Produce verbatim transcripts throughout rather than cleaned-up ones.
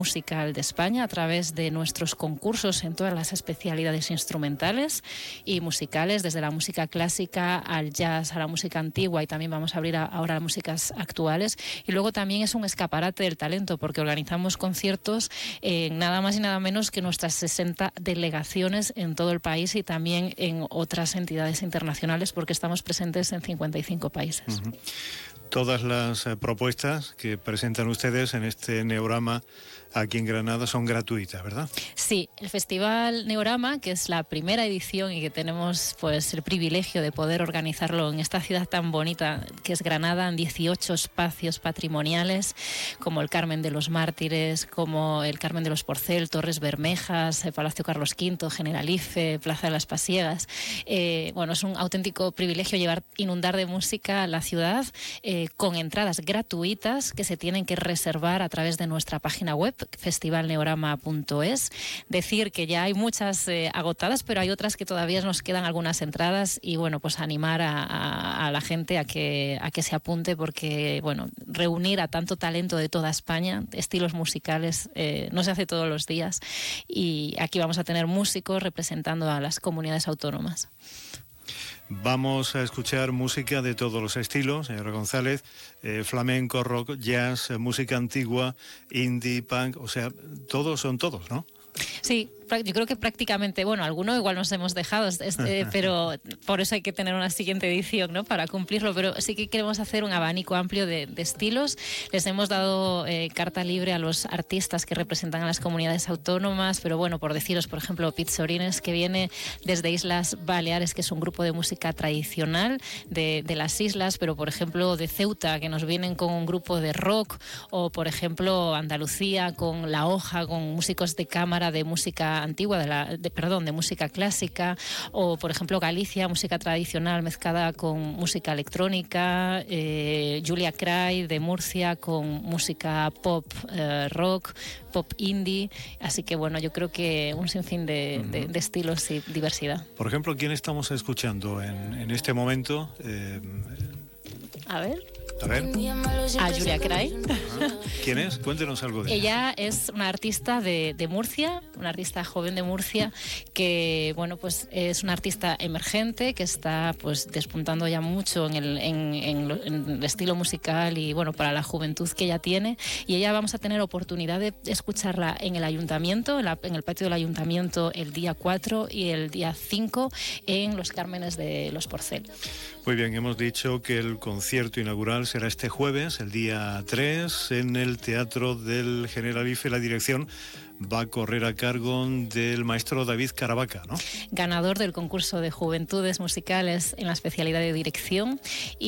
musical de España a través de nuestros concursos en todas las especialidades instrumentales y musicales, desde la música clásica al jazz, a la música antigua, y también vamos a abrir a, ahora las músicas actuales. Y luego también es un escaparate del talento, porque organizamos conciertos en nada más y nada menos que nuestras sesenta delegaciones en todo el país y también en otras entidades internacionales, porque estamos presentes en cincuenta y cinco países. Uh-huh. Todas las eh, propuestas que presentan ustedes en este Neorama aquí en Granada son gratuitas, ¿verdad? Sí, el Festival Neorama, que es la primera edición y que tenemos pues el privilegio de poder organizarlo en esta ciudad tan bonita que es Granada, en dieciocho espacios patrimoniales, como el Carmen de los Mártires, como el Carmen de los Porcel, Torres Bermejas, el Palacio Carlos quinto, Generalife, Plaza de las Pasiegas. Eh, bueno, es un auténtico privilegio llevar, inundar de música la ciudad, eh, con entradas gratuitas que se tienen que reservar a través de nuestra página web, festival neorama punto es. Decir que ya hay muchas eh, agotadas, pero hay otras que todavía nos quedan algunas entradas, y bueno, pues animar a, a, a la gente a que, a que se apunte, porque bueno, reunir a tanto talento de toda España, estilos musicales, eh, no se hace todos los días, y aquí vamos a tener músicos representando a las comunidades autónomas. Vamos a escuchar música de todos los estilos, señora González, eh, flamenco, rock, jazz, eh, música antigua, indie, punk, o sea, todos son todos, ¿no? Sí, yo creo que prácticamente, bueno, alguno igual nos hemos dejado, este, pero por eso hay que tener una siguiente edición, ¿no?, para cumplirlo, pero sí que queremos hacer un abanico amplio de, de estilos. Les hemos dado eh, carta libre a los artistas que representan a las comunidades autónomas, pero bueno, por deciros, por ejemplo, Pizzorines, que viene desde Islas Baleares, que es un grupo de música tradicional de, de las islas, pero por ejemplo de Ceuta, que nos vienen con un grupo de rock, o por ejemplo Andalucía con La Hoja, con músicos de cámara de música antigua, de la, de, perdón, de música clásica, o por ejemplo Galicia, música tradicional mezclada con música electrónica, eh, Julia Cray de Murcia con música pop, eh, rock, pop indie, así que bueno, yo creo que un sinfín de, uh-huh. de, de estilos y diversidad. Por ejemplo, ¿quién estamos escuchando en, en este momento? Eh, A ver... A ver. A Julia Cray. ¿Quién es? Cuéntenos algo de ella. Ella es una artista de, de Murcia, una artista joven de Murcia, que bueno, pues es una artista emergente que está pues despuntando ya mucho en el, en, en, en el estilo musical y bueno, para la juventud que ella tiene. Y ella vamos a tener oportunidad de escucharla en el ayuntamiento, en, la, en el patio del ayuntamiento, el día cuatro y el día cinco en los Cármenes de los Porcel. Muy bien, hemos dicho que el concierto inaugural será este jueves, el día tres, en el Teatro del Generalife. La dirección va a correr a cargo del maestro David Caravaca, ¿no? Ganador del concurso de Juventudes Musicales en la especialidad de dirección,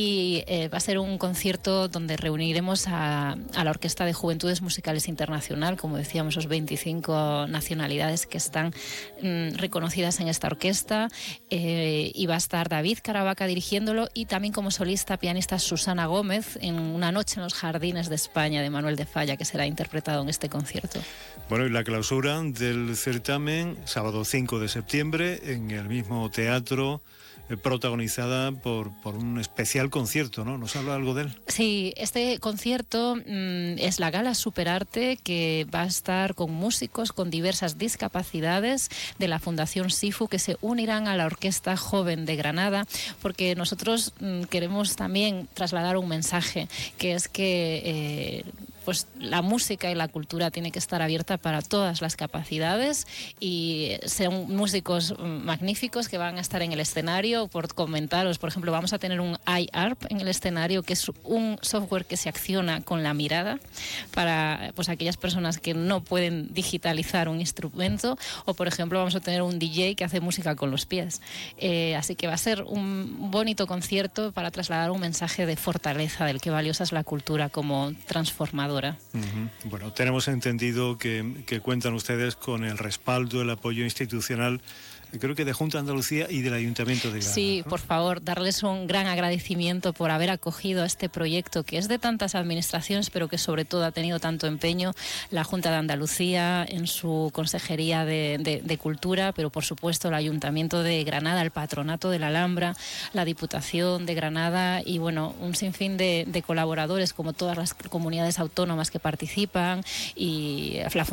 y eh, va a ser un concierto donde reuniremos a, a la Orquesta de Juventudes Musicales Internacional, como decíamos, los veinticinco nacionalidades que están mm, reconocidas en esta orquesta, eh, y va a estar David Caravaca dirigiéndolo, y también como solista pianista Susana Gómez en Una noche en los jardines de España de Manuel de Falla, que será interpretado en este concierto. Bueno, y la clausura del certamen, sábado cinco de septiembre, en el mismo teatro, eh, protagonizada por, por un especial concierto, ¿no? ¿Nos habla algo de él? Sí, este concierto mmm, es la Gala Superarte, que va a estar con músicos con diversas discapacidades de la Fundación SIFU, que se unirán a la Orquesta Joven de Granada, porque nosotros mmm, queremos también trasladar un mensaje, que es que... Eh, pues la música y la cultura tiene que estar abierta para todas las capacidades, y son músicos magníficos que van a estar en el escenario. Por comentaros, por ejemplo, vamos a tener un iArp en el escenario, que es un software que se acciona con la mirada para pues aquellas personas que no pueden digitalizar un instrumento, o por ejemplo vamos a tener un D J que hace música con los pies. Eh, así que va a ser un bonito concierto para trasladar un mensaje de fortaleza, del que valiosa es la cultura como transformadora. Uh-huh. Bueno, tenemos entendido que, que cuentan ustedes con el respaldo, el apoyo institucional creo que de Junta de Andalucía y del Ayuntamiento de Granada. Sí, ¿no? por favor, darles un gran agradecimiento por haber acogido este proyecto que es de tantas administraciones, pero que sobre todo ha tenido tanto empeño la Junta de Andalucía en su Consejería de, de, de Cultura, pero por supuesto el Ayuntamiento de Granada, el Patronato de la Alhambra, la Diputación de Granada y bueno, un sinfín de, de colaboradores como todas las comunidades autónomas que participan y la